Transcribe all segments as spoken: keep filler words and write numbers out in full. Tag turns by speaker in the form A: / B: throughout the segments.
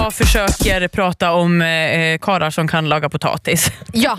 A: Jag försöker prata om eh, karlar som kan laga potatis.
B: Ja.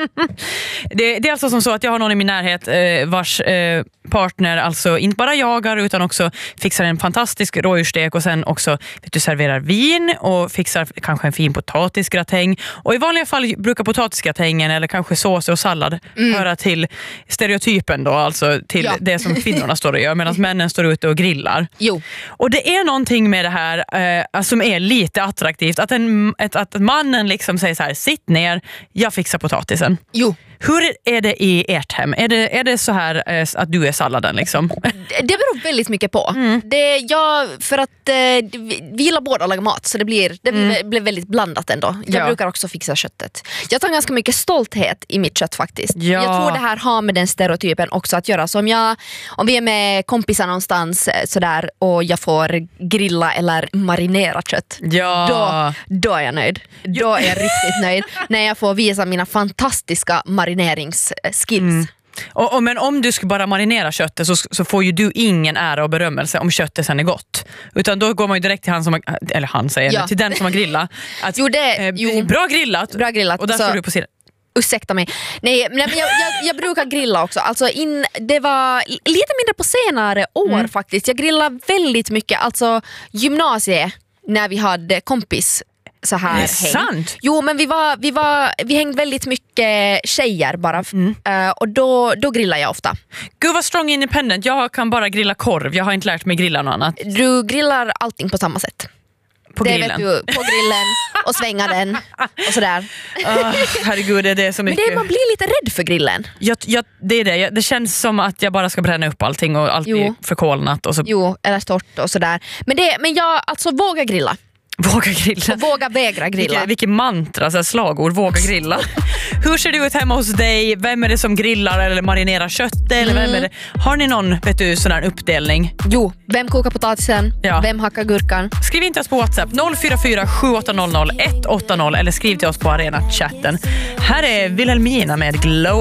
A: det, det är alltså som så att jag har någon i min närhet eh, vars eh, partner alltså inte bara jagar utan också fixar en fantastisk rådjursstek och sen också vet du, serverar vin och fixar kanske en fin potatisgratäng. Och i vanliga fall brukar potatisgratängen eller kanske sås och sallad mm. höra till stereotypen då, alltså till ja. det som kvinnorna står och gör medan männen står ute och grillar.
B: Jo.
A: Och det är någonting med det här eh, som är lite attraktivt. Att, en, ett, att mannen liksom säger så här, sitt ner, jag fixar potatisen.
B: Jo.
A: Hur är det i ert hem? Är det, är det så här eh, att du är salladen liksom?
B: Det beror väldigt mycket på. Mm. Det, jag, för att eh, vi gillar båda att laga mat så det blir, det mm. blir väldigt blandat ändå. Jag ja. brukar också fixa köttet. Jag tar ganska mycket stolthet i mitt kött faktiskt. Ja. Jag tror det här har med den stereotypen också att göra. Så om, jag, om vi är med kompisar någonstans sådär och jag får grilla eller marinera kött,
A: ja.
B: då, då är jag nöjd. Då är jag riktigt nöjd när jag får visa mina fantastiska marineringsskills. Mm.
A: Och, och, men om du ska bara marinera köttet så, så får ju du ingen ära och berömmelse om köttet sen är gott. Utan då går man ju direkt till han som har, eller han säger ja. till den som har grillat. Att,
B: jo, det,
A: eh,
B: jo.
A: Bra grillat.
B: Bra grillat.
A: Och där står du på sidan.
B: Ursäkta mig. Nej, men jag, jag, jag brukar grilla också. Alltså in, det var lite mindre på senare år mm. faktiskt. Jag grillar väldigt mycket. Alltså gymnasiet när vi hade kompis så här.
A: Det är sant?
B: Jo, men vi var, vi var vi hängde väldigt mycket tjejer bara mm. uh, och då, då grillar jag ofta.
A: Gud vad strong independent. Jag kan bara grilla korv. Jag har inte lärt mig grilla något annat.
B: Du grillar allting på samma sätt.
A: På
B: det
A: grillen.
B: Vet du, på grillen och svänga den och sådär.
A: Oh, herregud, det är det så mycket.
B: Men det, man blir lite rädd för grillen.
A: Jag, jag, det är det. Jag, det känns som att jag bara ska bränna upp allting och allt är förkolnat. Och så.
B: Jo, eller torrt och sådär. Men, det, men jag alltså vågar grilla.
A: Våga grilla.
B: Och våga vägra grilla.
A: Vilket, vilket mantra, så här slagord, våga grilla. Hur ser det ut hemma hos dig? Vem är det som grillar eller marinerar kött? Eller vem är det? Har ni någon, vet du, sån här uppdelning?
B: Jo, vem kokar potatisen? Ja. Vem hackar gurkan?
A: Skriv in till oss på WhatsApp noll fyra fyra sju åtta noll noll ett åtta noll eller skriv till oss på Arena-chatten. Här är Wilhelmina med Glow.